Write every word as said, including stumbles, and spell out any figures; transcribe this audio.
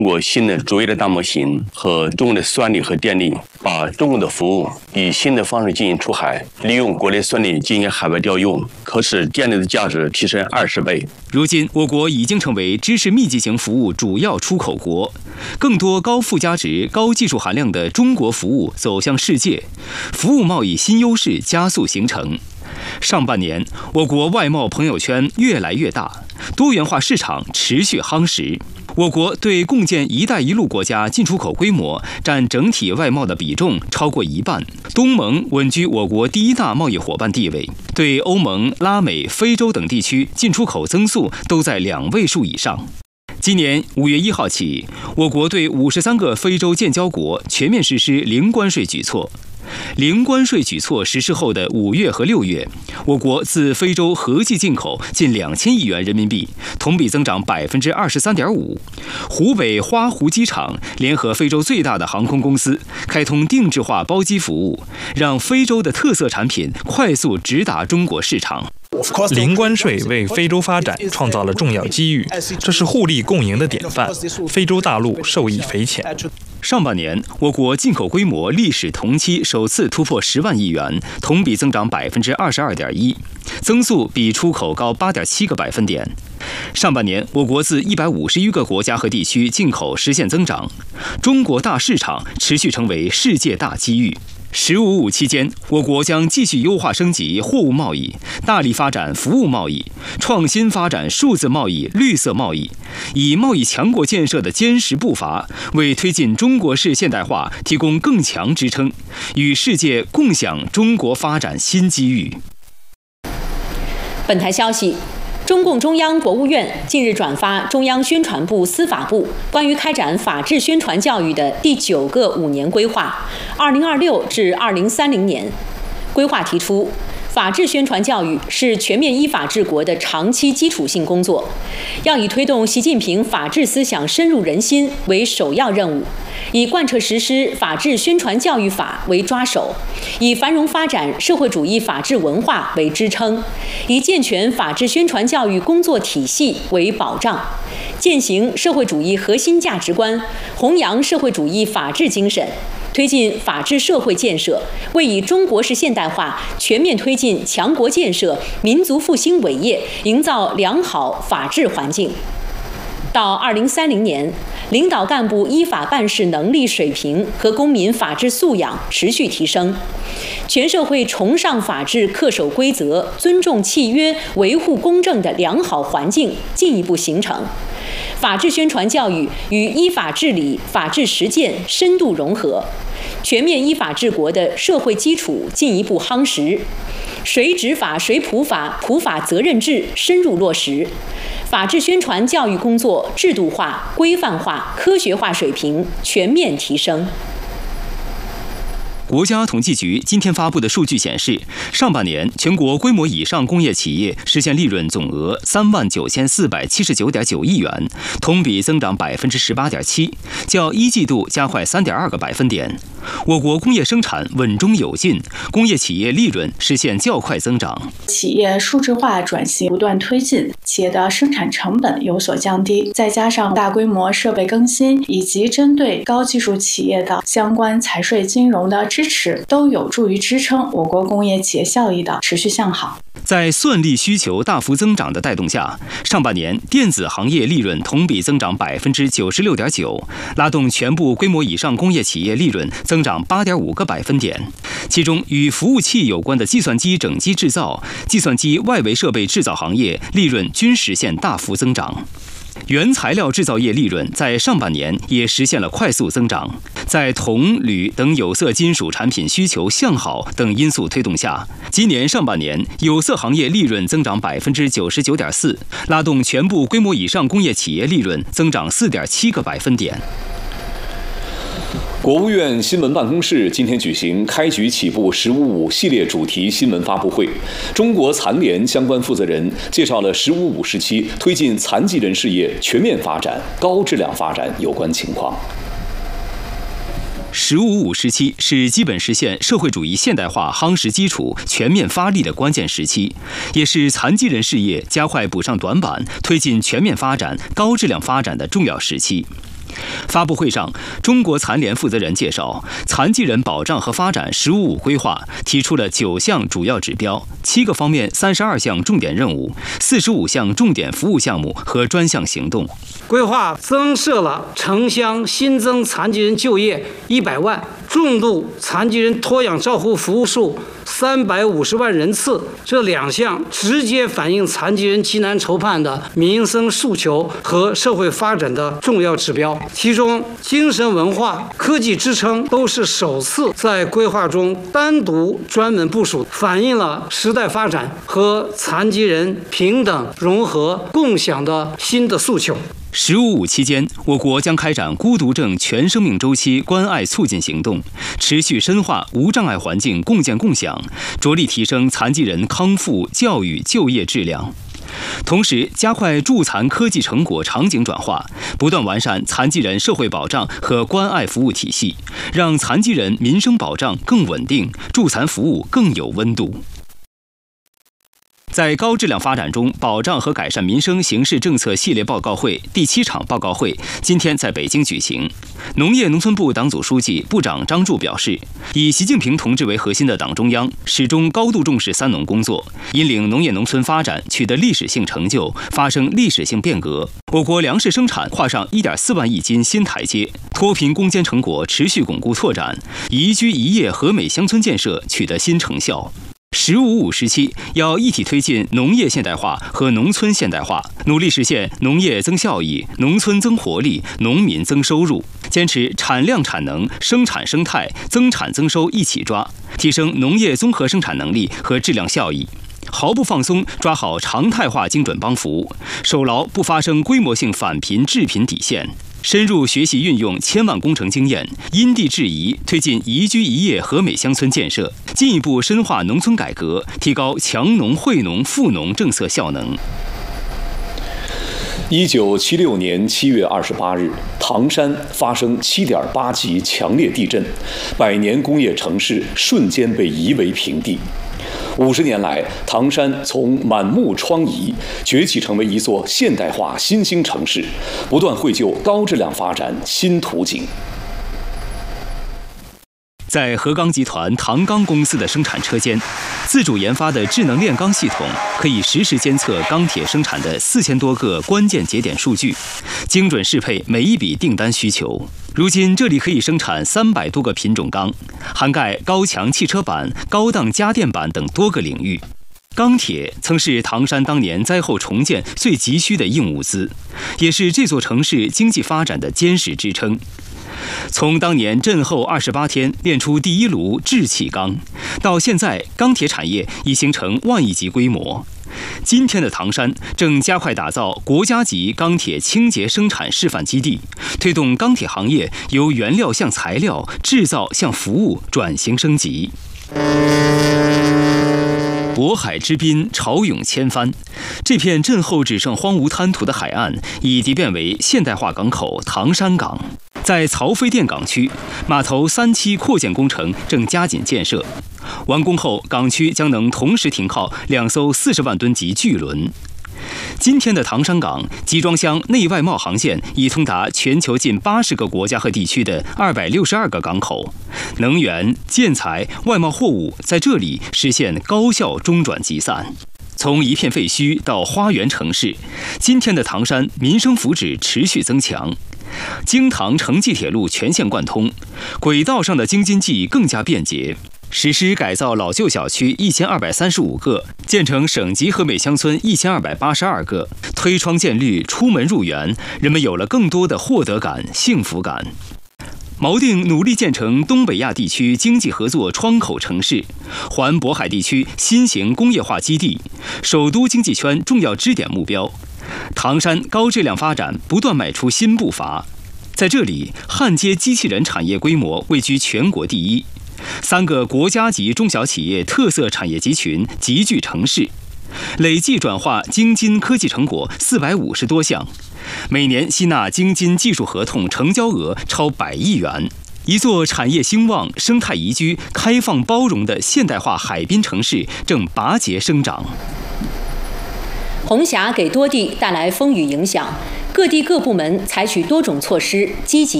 我新的卓越的大模型和中国的算力和电力，把中国的服务以新的方式进行出海，利用国内算力进行海外调用，可使电力的价值提升二十倍。 如今，我国已经成为知识密集型服务主要出口国，更多高附加值、高技术含量的中国服务走向世界，服务贸易新优势加速形成。上半年，我国外贸朋友圈越来越大，多元化市场持续夯实。我国对共建“一带一路”国家进出口规模占整体外贸的比重超过一半，东盟稳居我国第一大贸易伙伴地位，对欧盟、拉美、非洲等地区进出口增速都在两位数以上。今年五月一号起，我国对五十三个非洲建交国全面实施零关税举措。零关税举措实施后的五月和六月，我国自非洲合计进口近两千亿元人民币，同比增长百分之二十三点五。湖北花湖机场联合非洲最大的航空公司，开通定制化包机服务，让非洲的特色产品快速直达中国市场。 零关税为非洲发展创造了重要机遇，这是互利共赢的典范，非洲大陆受益匪浅。 上半年，我国进口规模历史同期首次突破十万亿元，同比增长百分之二十二点一，增速比出口高八点七个百分点。上半年，我国自一百五十余个国家和地区进口实现增长，中国大市场持续成为世界大机遇。十五五期间，我国将继续优化升级货物贸易，大力发展服务贸易，创新发展数字贸易、绿色贸易，以贸易强国建设的坚实步伐，为推进中国式现代化提供更强支撑，与世界共享中国发展新机遇。 本台消息。中共中央、国务院近日转发中央宣传部、司法部关于开展法治宣传教育的第九个五年规划（二零二六至二零三零年）。规划提出，法治宣传教育是全面依法治国的长期基础性工作，要以推动习近平法治思想深入人心为首要任务，以贯彻实施法治宣传教育法为抓手，以繁荣发展社会主义法治文化为支撑，以健全法治宣传教育工作体系为保障，践行社会主义核心价值观，弘扬社会主义法治精神，推进法治社会建设，为以中国式现代化全面推进强国建设、民族复兴伟业营造良好法治环境。到二零三零年，领导干部依法办事能力水平和公民法治素养持续提升，全社会崇尚法治、恪守规则、尊重契约、维护公正的良好环境进一步形成。法治宣传教育与依法治理、法治实践深度融合，全面依法治国的社会基础进一步夯实，谁执法谁普法、普法责任制深入落实，法治宣传教育工作制度化、规范化、科学化水平全面提升。 国家统计局今天发布的数据显示，上半年全国规模以上工业企业实现利润总额三万九千四百七十九点九亿元，同比增长百分之十八点七，较一季度加快三点二个百分点。我国工业生产稳中有进，工业企业利润实现较快增长。 企业数字化转型不断推进，企业的生产成本有所降低，再加上大规模设备更新以及针对高技术企业的相关财税金融的支持，都有助于支撑我国工业企业效益的持续向好。 在算力需求大幅增长的带动下，上半年电子行业利润同比增长百分之九十六点九，拉动全部规模以上工业企业利润增长八点五个百分点。其中，与服务器有关的计算机整机制造、计算机外围设备制造行业利润均实现大幅增长。原材料制造业利润在上半年也实现了快速增长，在铜、铝等有色金属产品需求向好等因素推动下，今年上半年有色行业利润增长百分之九十九点四，拉动全部规模以上工业企业利润增长四点七个百分点。 国务院新闻办公室今天举行开局起步“十五五”系列主题新闻发布会，中国残联相关负责人介绍了“十五五”时期推进残疾人事业全面发展、高质量发展有关情况。 十五五时期是基本实现社会主义现代化夯实基础、全面发力的关键时期，也是残疾人事业加快补上短板、推进全面发展、高质量发展的重要时期。 发布会上，中国残联负责人介绍，残疾人保障和发展“十五五”规划提出了九项主要指标、七个方面、三十二项重点任务、四十五项重点服务项目和专项行动。 规划增设了城乡新增残疾人就业一百万，重度残疾人托养照护服务数三百五十万人次，这两项直接反映残疾人急难愁盼的民生诉求和社会发展的重要指标。其中，精神文化、科技支撑都是首次在规划中单独专门部署，反映了时代发展和残疾人平等、融合、共享的新的诉求。 十五五期间，我国将开展孤独症全生命周期关爱促进行动，持续深化无障碍环境共建共享，着力提升残疾人康复、教育、就业质量。同时，加快助残科技成果场景转化，不断完善残疾人社会保障和关爱服务体系，让残疾人民生保障更稳定，助残服务更有温度。在高质量发展中保障和改善民生形势政策系列报告会第七场报告会今天在北京举行。农业农村部党组书记、部长张柱表示，以习近平同志为核心的党中央始终高度重视三农工作，引领农业农村发展取得历史性成就，发生历史性变革。我国粮食生产跨上 一点四万亿斤新台阶，脱贫攻坚成果持续巩固拓展，宜居宜业和美乡村建设取得新成效。十五五时期要一体推进农业现代化和农村现代化，努力实现农业增效益、农村增活力、农民增收入，坚持产量产能、生产生态、增产增收一起抓，提升农业综合生产能力和质量效益。毫不放松抓好常态化精准帮扶，守牢不发生规模性返贫致贫底线。深入学习运用千万工程经验，因地制宜推进宜居宜业和美乡村建设，进一步深化农村改革，提高强农惠农富农政策效能。 一九七六年七月二十八日，唐山发生七点八级强烈地震，百年工业城市瞬间被夷为平地。五十年来，唐山从满目疮痍崛起成为一座现代化新兴城市，不断绘就高质量发展新图景。 在河钢集团唐钢公司的生产车间，自主研发的智能炼钢系统可以实时监测钢铁生产的四千多个关键节点数据，精准适配每一笔订单需求。如今，这里可以生产三百多个品种钢，涵盖高强汽车板、高档家电板等多个领域。钢铁曾是唐山当年灾后重建最急需的硬物资，也是这座城市经济发展的坚实支撑。从当年震后二十八天炼出第一炉制气钢，到现在钢铁产业已形成万亿级规模。今天的唐山正加快打造国家级钢铁清洁生产示范基地，推动钢铁行业由原料向材料、制造向服务转型升级。渤海之滨，潮涌千帆。这片震后只剩荒芜滩涂的海岸，已蜕变为现代化港口唐山港。在曹妃甸港区，码头三期扩建工程正加紧建设，完工后，港区将能同时停靠两艘四十万吨级巨轮。今天的唐山港集装箱内外贸航线已通达全球近八十个国家和地区的二百六十二个港口，能源、建材、外贸货物在这里实现高效中转集散。从一片废墟到花园城市，今天的唐山民生福祉持续增强。京唐城际铁路全线贯通，轨道上的京津冀更加便捷。实施改造老旧小区一千二百三十五个，建成省级和美乡村一千二百八十二个，推窗见绿，出门入园，人们有了更多的获得感、幸福感。锚定努力建成东北亚地区经济合作窗口城市，环渤海地区新型工业化基地，首都经济圈重要支点目标。唐山高质量发展不断迈出新步伐，在这里，焊接机器人产业规模位居全国第一，三个国家级中小企业特色产业集群集聚城市，累计转化京津科技成果四百五十多项，每年吸纳京津技术合同成交额超百亿元。一座产业兴旺、生态宜居、开放包容的现代化海滨城市正拔节生长。 红霞给多地带来风雨影响， 各地各部门采取多种措施，积极